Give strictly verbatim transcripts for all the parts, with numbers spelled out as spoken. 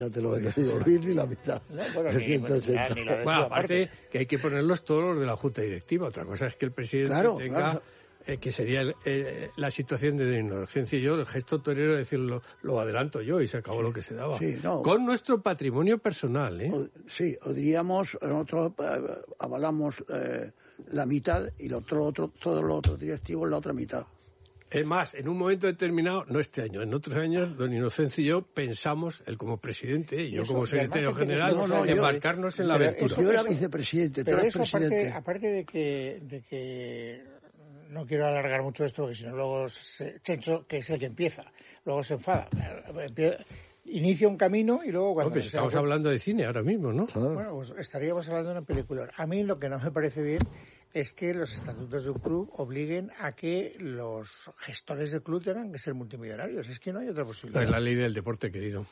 Ya te lo he dicho, Luis, ni la mitad. No, bueno, ni, ni la, ni la bueno, aparte que hay que ponerlos todos los de la Junta Directiva. Otra cosa es que el presidente claro, tenga... Claro. Eh, que sería el, eh, la situación de inocencia. Y yo, el gesto torero de decirlo, lo adelanto yo y se acabó lo que se daba. Sí, no. Con nuestro patrimonio personal, ¿eh? O, sí, o diríamos, nosotros eh, avalamos eh, la mitad y lo otro, otro, todos los otros directivos la otra mitad. Es más, en un momento determinado, no este año, en otros años, don Inocencio y yo pensamos, él como presidente y yo eso, como secretario general, no, no, embarcarnos yo, en la aventura. Yo era vicepresidente, pero tú eso eres presidente. Aparte, aparte de que... De que no quiero alargar mucho esto, porque si no luego se, Chencho, que es el que empieza, luego se enfada. Inicia un camino y luego cuando... No, pues estamos hablando de cine ahora mismo, ¿no? Bueno, pues estaríamos hablando de una película. A mí lo que no me parece bien es que los estatutos de un club obliguen a que los gestores del club tengan que ser multimillonarios. Es que no hay otra posibilidad. Es la ley del deporte, querido.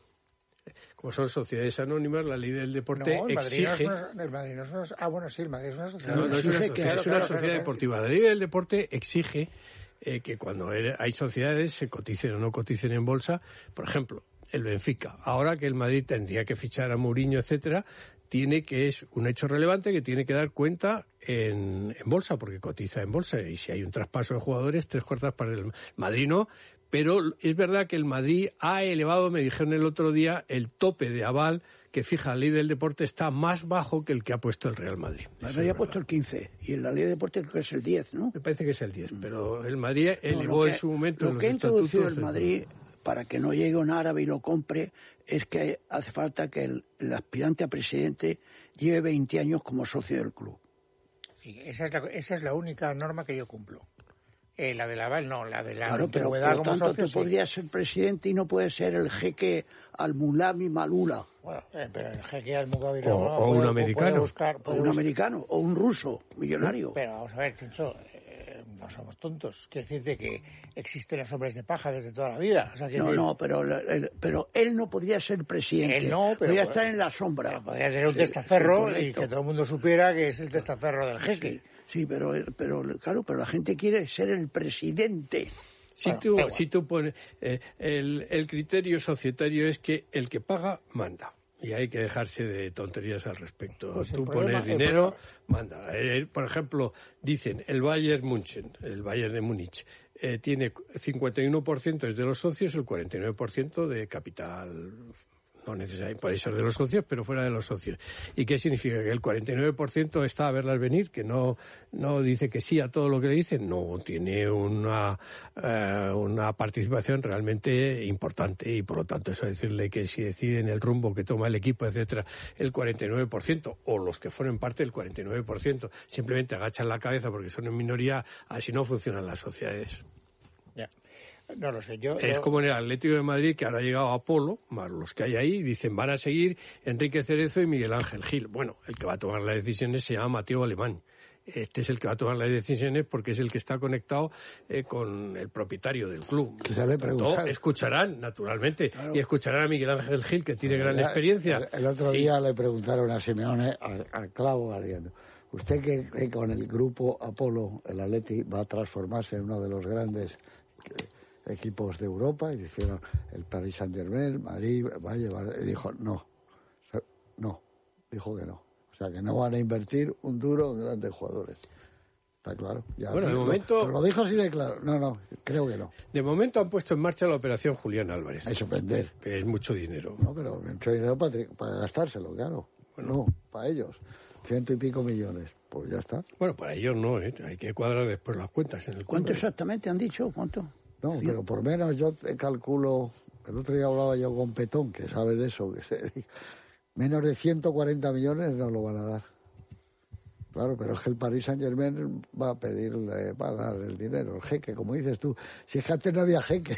Como son sociedades anónimas, la ley del deporte no, el exige... Madrid no es una, el Madrid no es una, ah, bueno, sí, el Madrid es una sociedad. No, no es una sociedad, claro, es una claro, sociedad claro, deportiva. La ley del deporte exige eh, que cuando hay sociedades se coticen o no coticen en bolsa. Por ejemplo, el Benfica. Ahora que el Madrid tendría que fichar a Mourinho, etcétera, tiene que es un hecho relevante que tiene que dar cuenta en, en bolsa, porque cotiza en bolsa. Y si hay un traspaso de jugadores, tres cuartas para el Madrid no. Pero es verdad que el Madrid ha elevado, me dijeron el otro día, el tope de aval que fija la ley del deporte está más bajo que el que ha puesto el Real Madrid. El Madrid ha puesto el quince y en la ley de deporte creo que es el diez, ¿no? Me parece que es el diez, pero el Madrid elevó no, que, en su momento lo en los que ha introducido estatutos... el Madrid, para que no llegue un árabe y lo compre, es que hace falta que el, el aspirante a presidente lleve veinte años como socio del club. Sí, esa es la, esa es la única norma que yo cumplo. Eh, la del aval no, la de la claro, pero por lo tanto socio, tú sí. podrías ser presidente y no puedes ser el jeque Al-Mulami Malula. Bueno, eh, pero el jeque Al-Mulami o, o un americano. Puede buscar, puede o un buscar. americano, o un ruso millonario. Pero vamos a ver, Chencho, eh, no somos tontos. Quiere decirte que existen los hombres de paja desde toda la vida. O sea, no, decir... no, pero, el, pero él no podría ser presidente. Él no, pero... Podría estar en la sombra. Pero podría tener un sí, testaferro sí, y que todo el mundo supiera que es el testaferro del jeque. Sí. Sí, pero, pero claro, pero la gente quiere ser el presidente. Si bueno, tú, si tú pones, eh, el, el criterio societario es que el que paga manda. Y hay que dejarse de tonterías al respecto. Pues tú problema, pones dinero, manda. Eh, por ejemplo, dicen el Bayern München, el Bayern de Múnich, eh, tiene cincuenta y uno por ciento es de los socios, el cuarenta y nueve por ciento de capital. No necesariamente, puede ser de los socios, pero fuera de los socios. ¿Y qué significa? Que el cuarenta y nueve por ciento está a verlas venir, que no no dice que sí a todo lo que le dicen, no tiene una eh, una participación realmente importante y por lo tanto eso decirle que si deciden el rumbo que toma el equipo, etcétera, el cuarenta y nueve por ciento o los que formen parte del cuarenta y nueve por ciento simplemente agachan la cabeza porque son en minoría, así no funcionan las sociedades. Ya. No lo sé, yo... Es yo... como en el Atlético de Madrid, que ahora ha llegado Apolo, más los que hay ahí, dicen, van a seguir Enrique Cerezo y Miguel Ángel Gil. Bueno, el que va a tomar las decisiones se llama Mateo Alemán. Este es el que va a tomar las decisiones porque es el que está conectado eh, con el propietario del club. Ya le preguntan. Escucharán, naturalmente, claro. Y escucharán a Miguel Ángel Gil, que tiene gran ya, experiencia. El, el otro sí. día le preguntaron a Simeone, al, al clavo ardiendo, ¿usted cree que con el grupo Apolo, el Atleti, va a transformarse en uno de los grandes... Que, equipos de Europa? Y dijeron el Paris Saint-Germain, Madrid, va a llevar... Y dijo, no, no, dijo que no. O sea, que no van a invertir un duro en grandes jugadores. Está claro. Ya bueno, de lo, momento... Pero lo dijo así de claro. No, no, creo que no. De momento han puesto en marcha la operación Julián Álvarez. Hay que sorprender. Que es mucho dinero. No, pero mucho dinero para, para gastárselo, claro. Bueno. No, para ellos. Ciento y pico millones. Pues ya está. Bueno, para ellos no, ¿eh? Hay que cuadrar después las cuentas en el ¿Cuánto club, exactamente han dicho? ¿Cuánto? No, pero por menos yo te calculo, el otro día hablaba yo con Petón, que sabe de eso, que se, menos de ciento cuarenta millones no lo van a dar. Claro, pero es que el Paris Saint-Germain va a pedirle, va a dar el dinero, el jeque, como dices tú. Si es que antes no había jeques.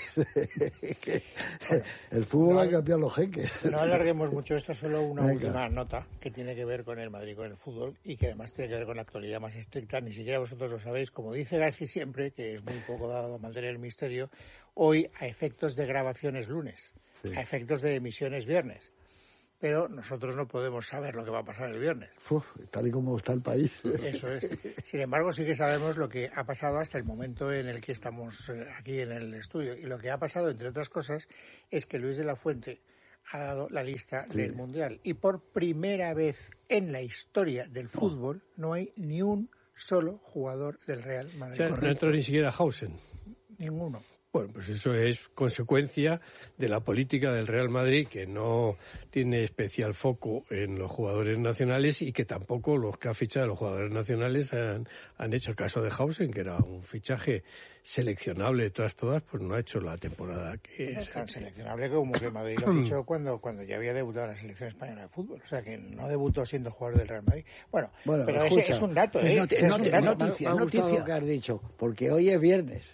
El fútbol no, ha cambiado los jeques. No alarguemos mucho esto, solo una Venga. última nota que tiene que ver con el Madrid, con el fútbol, y que además tiene que ver con la actualidad más estricta. Ni siquiera vosotros lo sabéis. Como dice García siempre, que es muy poco dado a mantener el misterio, hoy a efectos de grabaciones lunes, sí. a efectos de emisiones viernes. Pero nosotros no podemos saber lo que va a pasar el viernes. Uf, tal y como está el país. Eso es. Sin embargo, sí que sabemos lo que ha pasado hasta el momento en el que estamos aquí en el estudio. Y lo que ha pasado, entre otras cosas, es que Luis de la Fuente ha dado la lista Sí. del Mundial. Y por primera vez en la historia del fútbol no hay ni un solo jugador del Real O Madrid. sea, no entró ni siquiera Hausen. Ninguno. Bueno, pues eso es consecuencia de la política del Real Madrid, que no tiene especial foco en los jugadores nacionales y que tampoco los que ha fichado los jugadores nacionales han, han hecho. El caso de Hausen, que era un fichaje seleccionable de todas, todas, pues no ha hecho la temporada que No es. es tan seleccionable como que el Madrid lo fichó cuando, cuando ya había debutado en la selección española de fútbol. O sea, que no debutó siendo jugador del Real Madrid. Bueno, Bueno, pero escucha, ese es un dato, es ¿eh? noti- Es es un noti- dato. es Me, noticia, me ha gustado noticia. lo que has dicho, porque hoy es viernes.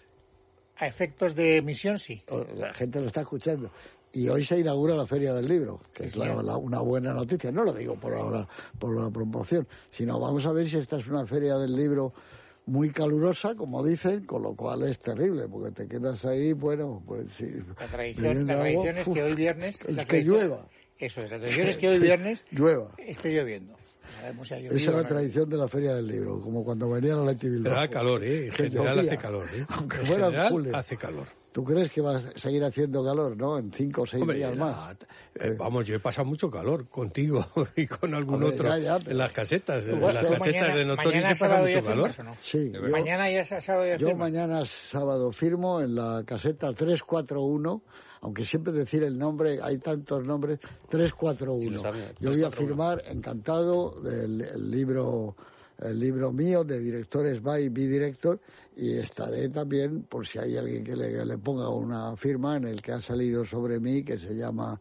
A efectos de emisión, sí. La gente lo está escuchando. Y hoy se inaugura la Feria del Libro, que es la- la- una buena noticia. No lo digo por ahora, por la promoción, sino vamos a ver si esta es una Feria del Libro muy calurosa, como dicen, con lo cual es terrible, porque te quedas ahí, bueno, pues sí. La tradición, bebiendo la agua, tradición es que hoy viernes... el la que tradición- llueva, Eso es, la tradición es que hoy viernes llueva. esté lloviendo. Sabemos si ha llovido Esa es o la no. tradición de la Feria del Libro, como cuando venía la Leti Bilbao. Pero da calor, ¿eh? En Que general llovía, hace calor, ¿eh? aunque En fuera en general julio. hace calor. ¿Tú crees que va a seguir haciendo calor, no? En cinco o seis Hombre, días la- más. eh, vamos, yo he pasado mucho calor contigo y con algún Hombre, otro ya, ya, pero- en las casetas. En Bueno, las tú casetas mañana- de Notorious mañana he pasado sábado mucho ya calor. firmas, ¿o no? Sí, yo, Mañana ya es sábado ya yo firmas. mañana sábado firmo en la caseta tres cuatro uno, aunque siempre decir el nombre, hay tantos nombres, tres cuatro Sí, uno. lo sabe, Yo voy a tres cuatro uno. firmar, encantado, el, el libro el libro mío de directores by Bidirector, y estaré también, por si hay alguien que le, que le ponga una firma, en el que ha salido sobre mí, que se llama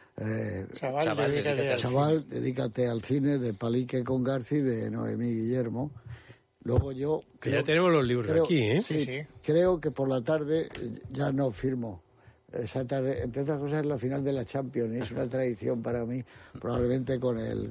eh, Chaval, Chaval, dedícate dedícate al al Chaval, dedícate al cine, de Palique con Garci, de Noemí Guillermo. Luego yo... Que ya tenemos los libros creo- aquí, ¿eh? Sí, Sí, sí. creo que por la tarde eh, ya no firmo. Esa tarde, entre otras cosas, es la final de la Champions, y es una tradición para mí, probablemente con el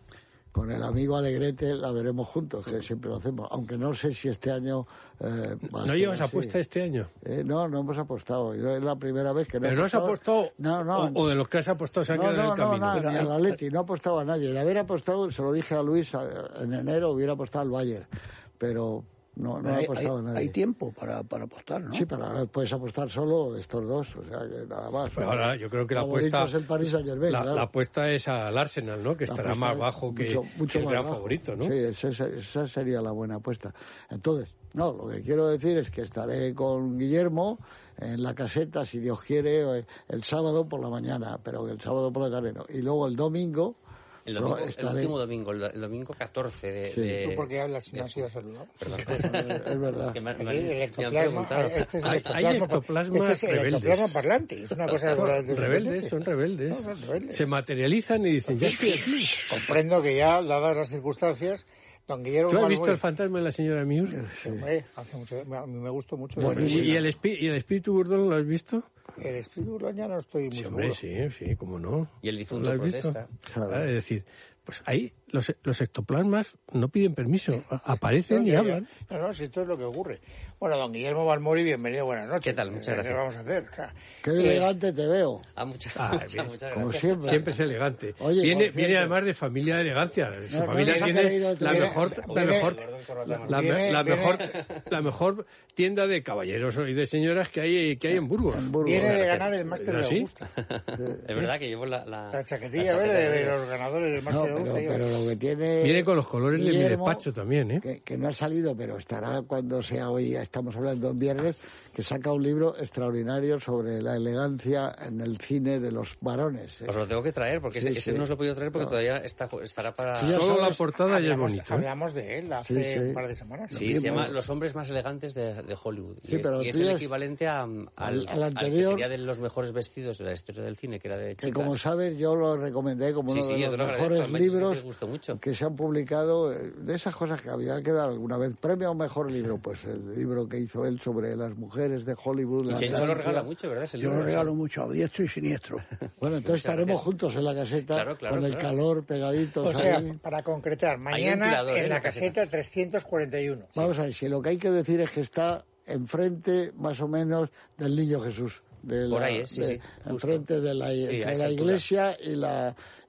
con el amigo Alegrete la veremos juntos, que siempre lo hacemos, aunque no sé si este año eh, va a ¿No ser llevas así. apuesta este año? Eh, no, no hemos apostado. Yo es la primera vez que no he ¿Pero no has apostado? No, no. O, o de los que has apostado se han No, quedado en no, el no, camino. no, Pero ni hay- al Atleti, no apostaba a nadie. De haber apostado, se lo dije a Luis a- en enero, hubiera apostado al Bayern, pero no, no he hay, apostado hay- a nadie. hay tiempo para, para apostar, ¿no? Sí, pero ahora puedes apostar solo estos dos, o sea que nada más. Pero ahora yo creo que la Favorito apuesta, es el Paris Saint-Germain, la, claro. la apuesta es al Arsenal, ¿no? Que La estará apuesta más es bajo que, mucho, mucho que el más gran bajo. favorito, ¿no? Sí, esa, esa sería la buena apuesta. Entonces, no, lo que quiero decir es que estaré con Guillermo en la caseta, si Dios quiere, el sábado por la mañana, pero el sábado por la tarde no. Y luego el domingo... El, domingo, pero el estaré- último domingo, el, el domingo catorce de... Sí. de- ¿Tú por qué hablas si no has sido saludado? Perdón. Es verdad. Que me- me- Aquí, el me han ectoplasma, preguntado. este es el Hay- hay ectoplasma, ectoplasmas este es el rebeldes. ectoplasma parlante, es una cosa... Son rebeldes, son rebeldes. No, son rebeldes. Se materializan y dicen, ya estoy aquí. Comprendo que ya, dadas las circunstancias, don Guillermo... ¿Tú has visto Balboa- el fantasma de la señora Miur? Hombre, hace mucho, a mí me gustó mucho. Bueno, ¿Y, sí. y el, espi- ¿Y el espíritu burdón lo has visto? El espíritu ya no estoy muy Sí, hombre, seguro. sí, sí, cómo no. Y el ¿Lo difunto has visto? protesta. Claro. Ah, es decir, pues ahí los, los ectoplasmas no piden permiso, a- aparecen y Ya, ya. hablan. No, no, si esto es lo que ocurre. Bueno, don Guillermo Balmori, bienvenido, buenas noches. ¿Qué tal? Muchas ¿Qué gracias. vamos a hacer? O sea, Qué eh, elegante te veo, Ah, muchas, Ah, muchas, bien. muchas como gracias. siempre. Siempre es elegante. Oye, viene, por viene cierto- además de familia de elegancia. Su No, no, familia no, tiene no, la viene- mejor, la viene- mejor, la- la, viene- la viene- mejor, la mejor tienda de caballeros y de señoras que hay, que hay en Burgos. En Burgos. viene de gracias. ganar el máster de ¿Ah, sí? Augusta. Es verdad que llevo la... La, La chaquetilla la chaqueta verde de los ganadores del No, máster de pero, Augusta. pero lo que tiene... Viene con los colores de mi Guillermo, despacho también, ¿eh? que, que no ha salido, pero estará cuando sea hoy, estamos hablando en viernes, que saca un libro extraordinario sobre la elegancia en el cine de los varones. Os lo tengo que traer, porque Sí, ese, ese sí. no os lo he podido traer porque No. todavía está, estará para... Sí, ya Solo la sabes, portada ya es hablamos, bonito, ¿eh? hablamos de él hace Sí, sí. un par de semanas. ¿no? Sí, se llama Los hombres más elegantes de, de Hollywood. Y Sí, es, pero y es tú el ya- equivalente a, al, al al anterior- que sería de los mejores vestidos de la historia del cine, que era de Que chicas. como sabes, yo lo recomendé como Sí, uno sí, de yo los te lo agradezco, mejores me- sí libros te gustó mucho. que se han publicado, eh, de esas cosas que había que dar alguna vez. Premio a un mejor libro, pues el libro que hizo él sobre las mujeres de Hollywood. Y la Chencho lo elegancia. regala mucho, ¿verdad? Ese Yo libro. lo regalo mucho a diestro y siniestro. Bueno, entonces Muchas estaremos gracias. juntos en la caseta, Claro, claro, con el claro. calor pegaditos O sea, ahí. para concretar, Hay un mañana ventilador, ¿eh? en la la caseta. caseta trescientos cuarenta y uno. Vamos a ver, si lo que hay que decir es que está enfrente, más o menos, del Niño Jesús. De Por la- ahí, ¿eh? Sí, de- sí, justo. enfrente de la, Sí, a entre esa la altura. iglesia y la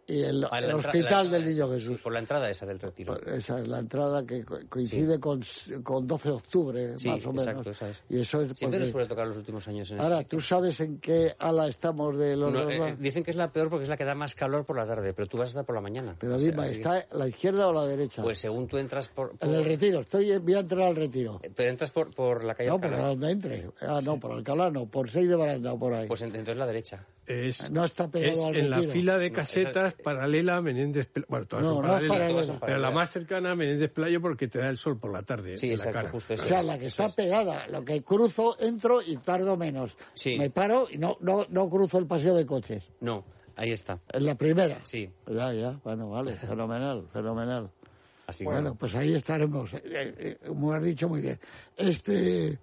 y el, Ah, el la entra- Hospital la- del Niño sí, Jesús. por la entrada esa del Retiro. Esa es la entrada que co- coincide Sí. con, con doce de octubre, Sí, más o menos. exacto, esa es. Y eso es Siempre nos porque... suele tocar los últimos años en Ahora, ese ¿tú sitio. sabes en qué ala estamos de los No, dos eh, lados? dicen que es la peor porque es la que da más calor por la tarde, pero tú vas a estar por la mañana. Pero O sea, dime, así- ¿está a la izquierda o a la derecha? Pues según tú entras por... por- En el Retiro, estoy, voy a entrar al Retiro. Pero entras por, por la calle No, por Alcalá. donde entre. Ah, no, por Alcalá no, por seis de Baranda o por ahí. Pues ent- entonces la derecha. Es, No está pegado es al en la Retiro. fila de No, casetas esa- paralela a Menéndez Pelayo. Bueno, todas No, son no es paralelas, paralela. Todas son pero la paralelas. más cercana a Menéndez Pelayo porque te da el sol por la tarde Sí, en la exacto, cara. justo eso. O sea, la que está pegada, lo que cruzo, entro y tardo menos. Sí. Me paro y no, no, no cruzo el paseo de coches. No, ahí está. En la primera. Sí. Ya, ya, bueno, vale, fenomenal, fenomenal. Así que Bueno, pues ahí estaremos. Eh, eh, como has dicho muy bien. Este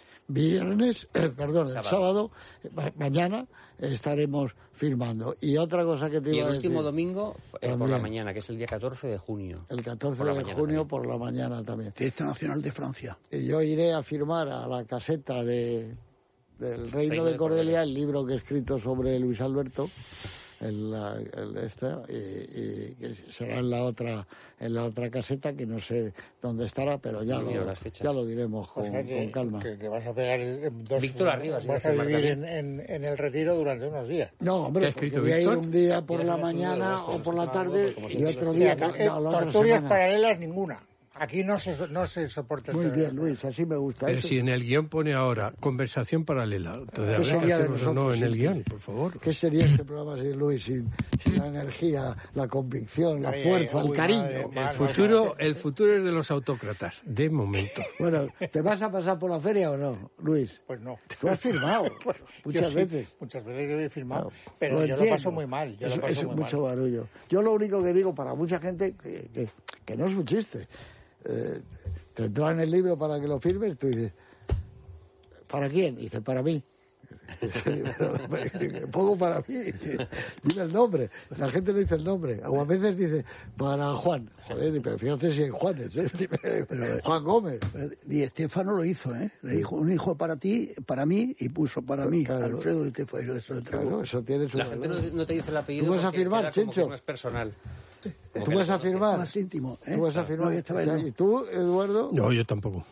viernes, eh, perdón, el Sábado. sábado, eh, ma- mañana estaremos firmando. Y otra cosa que te Y iba el a último decir, domingo eh, por También. la mañana, que es el día catorce de junio. el catorce por la de mañana junio también. por la mañana también. Fiesta Nacional de Francia. Y yo iré a firmar a la caseta de del Reino, Reino de de Cordelia, Cordelia. el libro que he escrito sobre Luis Alberto, el, la- el este, y, y que será en la otra en la otra caseta que no sé dónde estará, pero ya No miro lo las fechas. ya lo diremos O con, sea que, con calma. que, que vas a pegar el- dos, Víctor Arribas, vas sí, a hace vivir más en, en, en el Retiro durante unos días. No, ¿Qué ha hombre, porque escrito voy a ir Víctor? un día por Ya la se me ha subido mañana esto, o por la no, tarde como y siempre. otro Sí, día acá, no, eh, la otra torturas semana. paralelas ninguna. Aquí no se, no se soporta. Muy el- bien, Luis, así me gusta. Pero eso. si en el guión pone ahora conversación paralela, entonces ¿Qué habrá que sería de hacerlo o no nosotros en el sin- guión, por favor. ¿Qué sería este programa sin Luis, sin, sin la energía, la convicción, la Ay, fuerza, ay, el uy, cariño? madre, El madre, futuro, madre. el futuro es de los autócratas, de momento. Bueno, ¿te vas a pasar por la feria o no, Luis? Pues no. Tú has firmado Yo muchas sí, veces. Muchas veces yo he firmado, Claro, pero lo yo lo entiendo. paso muy mal. Yo Eso- lo paso eso es muy mucho mal. barullo. Yo lo único que digo para mucha gente que, que, que no es un chiste. Eh, te traen el libro para que lo firmes, tú dices, ¿para quién? Y dice, para mí. Pongo para mí. Dime el nombre. La gente no dice el nombre. O a veces dice, para Juan. Joder, pero fíjate si hay Juanes. ¿eh? Dime, Juan Gómez. Pero Di Stéfano lo hizo, ¿eh? Le dijo un hijo para ti, para mí, y puso para mí. Claro. Alfredo Di Stéfano, eso lo entregó. Claro, eso tiene su La gente no, valor. no te dice el apellido. ¿Tú vas a porque firmar, queda como que Chencho? es más personal. Como ¿Tú que vas no a conoces. firmar? Más íntimo, ¿eh? ¿Tú vas a No, firmar? esta vez no. ¿Y tú, Eduardo? No, yo tampoco.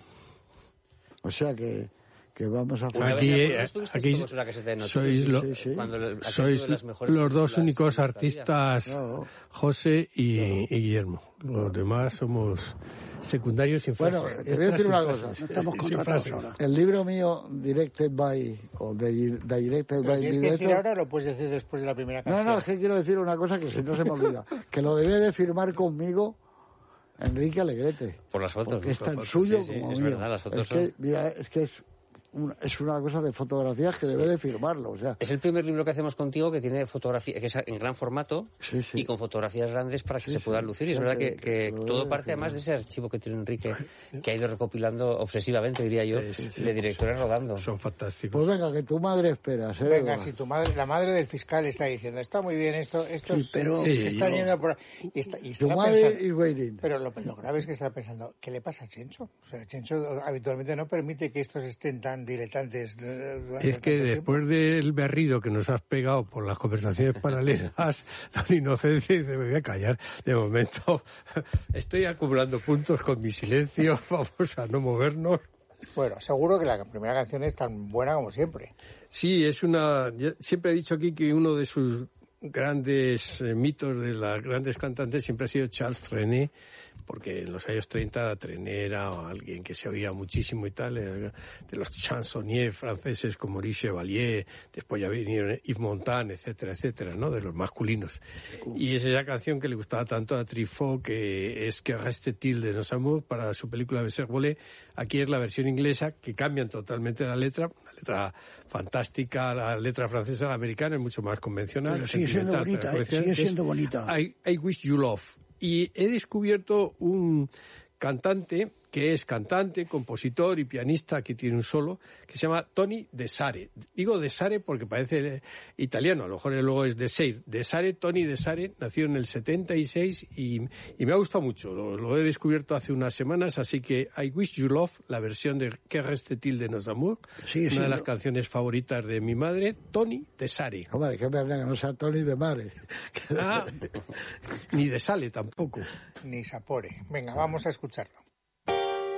O sea que, que vamos a Una Aquí, vez, eh, ¿no estuviste aquí todos en la caseta de noticias? sois, lo- Sí, sí. Cuando le- aquello sois de las mejores los dos películas únicos de nuestra vida. artistas, No. José y, y Guillermo. Los demás somos secundarios sin Bueno, frases. te voy a decir Extras una sin cosa. frases. No estamos Sin contratados frases. ahora. El libro mío, Directed by, o de, de Directed ¿Lo by tienes mi que decir director- ahora o lo puedes decir después de la primera No, canción? no, es que quiero decir una cosa que si no se me olvida. Que lo debe de firmar conmigo Enrique Alegrete. Por las fotos. Porque es por tan las fotos, suyo sí, sí, como es mío. verdad, las fotos es que, son... mira, es que es una, es una cosa de fotografías que debe de firmarlo. O sea, Es el primer libro que hacemos contigo que tiene fotografía, que es en gran formato sí, sí. y con fotografías grandes para que Sí, se sí. puedan lucir. Y es Creo verdad que, que- que que lo todo debe parte firmar. además de ese archivo que tiene Enrique, que ha ido recopilando obsesivamente, diría yo, Sí, sí, sí. de directores rodando. Son fantásticos. Pues venga, que tu madre espera. ¿eh, Venga, Eduardo? si tu madre, la madre del fiscal está diciendo, está muy bien esto, esto Sí, es- pero- se Sí, está yo- yendo por ahí. Y, está, y Tu estará madre pensando- is waiting. pero lo, lo grave es que está pensando, ¿qué le pasa a Chencho? O sea, Chencho habitualmente no permite que estos estén tan diletantes. eh, durante Es que tanto tiempo. después del berrido que nos has pegado por las conversaciones paralelas, don Inocencio dice, me voy a callar de momento. Estoy acumulando puntos con mi silencio, vamos a no movernos. Bueno, seguro que la primera canción es tan buena como siempre. Sí, es una... ya- Siempre he dicho aquí que uno de sus grandes eh, mitos de las grandes cantantes siempre ha sido Charles Trenet, porque en los años treinta Trenet era alguien que se oía muchísimo y tal, eh, de los chansonniers franceses como Maurice Chevalier, después ya vinieron Yves Montand, etcétera, etcétera, ¿no? De los masculinos. Y es esa canción que le gustaba tanto a Truffaut, que es Que reste-t-il de nos amours, para su película Baiser volé. Aquí es la versión inglesa, que cambian totalmente la letra, una letra fantástica, la letra francesa, la americana es mucho más convencional. Pero sigue siendo sentimental, bonita, pero ¿eh? comercial, Sigue que es siendo bonita. I, I Wish You Love. Y he descubierto un cantante que es cantante, compositor y pianista, aquí tiene un solo, que se llama Tony De Sare. Digo De Sare porque parece italiano, a lo mejor luego es De Sare. De Sare, Tony De Sare, nació en el setenta y seis y, y me ha gustado mucho. Lo, lo he descubierto hace unas semanas, así que I Wish You Love, la versión de Que reste-t-il de nos amour, sí, una sí, de las no. canciones favoritas de mi madre, Tony De Sare. Hombre, qué pena que no sea Tony de Mare. Ah, ni De Sale tampoco. Ni Sapore. Venga, vamos a escucharlo.